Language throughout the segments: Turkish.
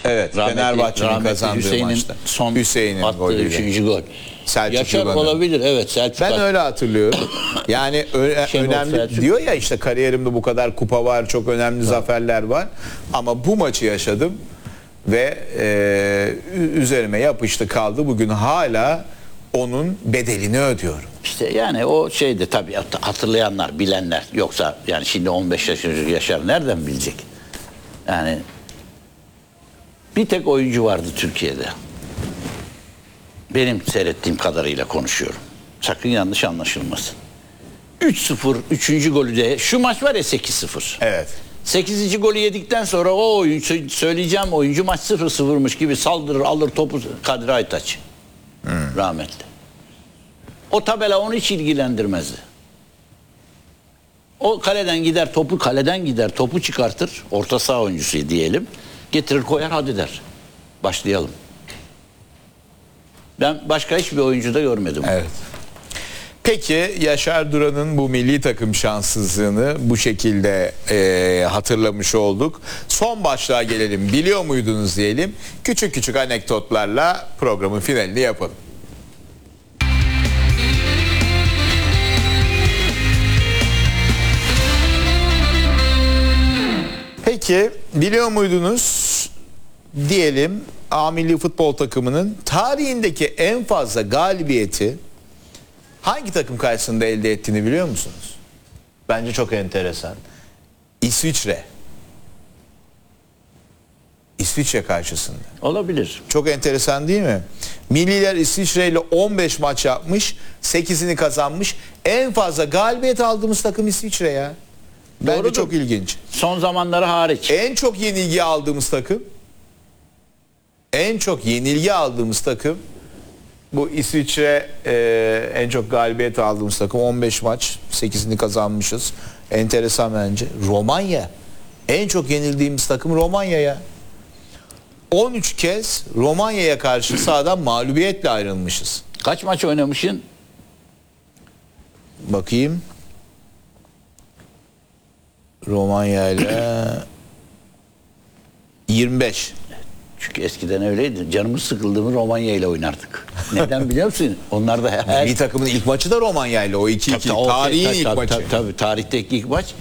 Evet, Fenerbahçe'nin kazandığı Hüseyin'in maçta. son Hüseyin'in attığı golüyle. 3. gol. Selçuk Yaşar Yılan'ın. olabilir, evet, Selçuk. Ben öyle hatırlıyorum. Yani Şenol önemli Selçuk. diyor ya, işte kariyerimde bu kadar kupa var, çok önemli zaferler var. Ama bu maçı yaşadım ve üzerime yapıştı kaldı. Bugün hala onun bedelini ödüyorum. İşte yani o şeyde tabii hatırlayanlar, bilenler. Yoksa yani şimdi 15 yaşında Yaşar nereden bilecek? Yani bir tek oyuncu vardı Türkiye'de. Benim seyrettiğim kadarıyla konuşuyorum. Sakın yanlış anlaşılmasın. 3-0 3. golü de şu maç var ya 8-0. Evet. 8. golü yedikten sonra o oyuncu, söyleyeceğim oyuncu maç 0-0'mış gibi saldırır, alır topu, Kadri Aytaç. Rahmetli. O tabela onu hiç ilgilendirmezdi. O kaleden gider topu çıkartır. Orta saha oyuncusu diyelim. Getirir koyar, hadi der. Başlayalım. Ben başka hiçbir oyuncuda görmedim. Evet. Peki Yaşar Duran'ın bu milli takım şanssızlığını bu şekilde hatırlamış olduk. Son başlığa gelelim. Biliyor muydunuz diyelim. Küçük küçük anekdotlarla programın finalini yapalım. Peki biliyor muydunuz diyelim, A milli futbol takımının tarihindeki en fazla galibiyeti hangi takım karşısında elde ettiğini biliyor musunuz? Bence çok enteresan. İsviçre. İsviçre karşısında. Olabilir. Çok enteresan değil mi? Milliler İsviçre ile 15 maç yapmış, 8'ini kazanmış. En fazla galibiyet aldığımız takım İsviçre ya. Bence Doğrudur. çok ilginç. Son zamanları hariç. En çok yenilgi aldığımız takım, bu İsviçre. En çok galibiyet aldığımız takım, 15 maç 8'ini kazanmışız. Enteresan bence. Romanya. En çok yenildiğimiz takım Romanya ya. 13 kez Romanya'ya karşı sahadan mağlubiyetle ayrılmışız. Kaç maç oynamışsın? Bakayım. Romanya ile 25. Çünkü eskiden öyleydi. Canımız sıkıldı mı Romanya ile oynardık. Neden biliyor musun? Onlar da her... Milli takımın ilk maçı da Romanya ile, o 2-2. Tarihin ilk maçı. Tabii tarihteki ilk maç.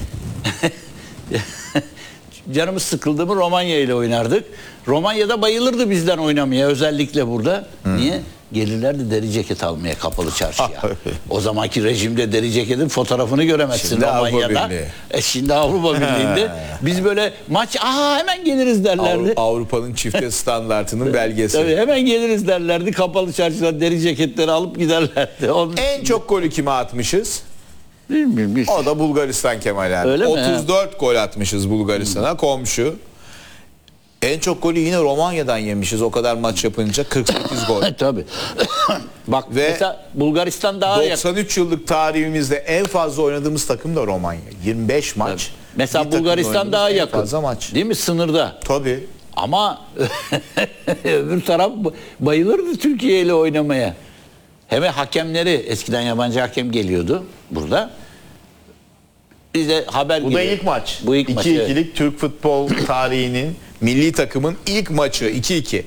Canımız sıkıldı mı Romanya ile oynardık. Romanya'da bayılırdı bizden oynamaya, özellikle burada. Niye? Gelirlerdi deri ceket almaya kapalı çarşıya. O zamanki rejimde deri ceketin fotoğrafını göremezsin Şimdi Romanya'da. Avrupa Birliği. Şimdi Avrupa Birliği'nde biz böyle maç hemen geliriz derlerdi. Avrupa'nın çifte standartının belgesi. Tabii hemen geliriz derlerdi. Kapalı çarşıdan deri ceketleri alıp giderlerdi. En çok golü kime atmışız? Bilmiyorum. O da Bulgaristan, Kemal abi. Öyle mi? 34 gol atmışız Bulgaristan'a, komşu. En çok golü yine Romanya'dan yemişiz o kadar maç yapınca, 48 gol. Tabii. Bak Ve mesela Bulgaristan daha yakın. 93 yıllık tarihimizde en fazla oynadığımız takım da Romanya. 25 maç. Tabii. Mesela Bir takımla Bulgaristan oynadığımız daha en yakın. fazla maç. Değil mi? Sınırda. Tabii. Ama öbür taraf bayılırdı Türkiye ile oynamaya. Hem hakemleri, eskiden yabancı hakem geliyordu burada. Bize haber Bu da geliyor. ilk maç. Bu ilk maç. 2-2'lik Evet. Türk futbol tarihinin milli takımın ilk maçı 2-2.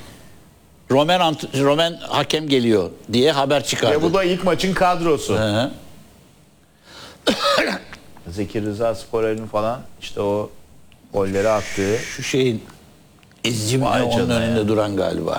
Romen hakem geliyor diye haber çıkardı. Ve bu da ilk maçın kadrosu. Hı. Zeki Rıza Sporer'in falan işte o golleri attığı. Şu şeyin izci mi Vay onun canına önünde ya. duran galiba.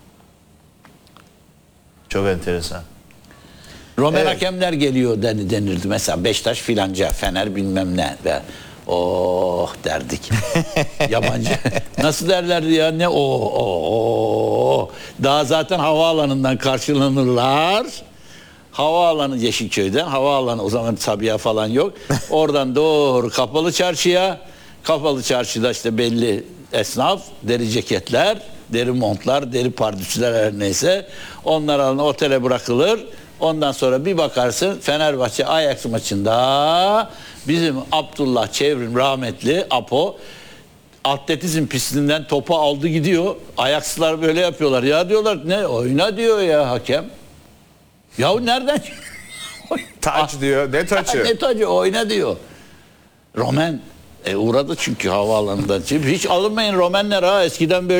Çok enteresan. Romen Evet. hakemler geliyor denirdi. Mesela Beşiktaş filanca, Fener bilmem ne. Ve oh derdik. Yabancı. Nasıl derlerdi ya? Ne o. Daha zaten havaalanından karşılanırlar. Havaalanı Yeşilköy'den, havaalanı o zaman Sabiha falan yok. Oradan doğru Kapalı Çarşı'ya. Kapalı Çarşı'da işte belli esnaf, deri ceketler, deri montlar, deri pardüsüler, her neyse. Onlar alın otele bırakılır. Ondan sonra bir bakarsın Fenerbahçe Ajax maçında bizim Abdullah Çevrim rahmetli Apo atletizm pistinden topu aldı gidiyor. Ajax'lar böyle yapıyorlar. Ya diyorlar ne oyna diyor ya hakem. Yahu nereden? Taç diyor. Ne taçı? Ne tacı oyna diyor. Romen uğradı çünkü havaalanından. Hiç alınmayın Romenler ha, eskiden böyle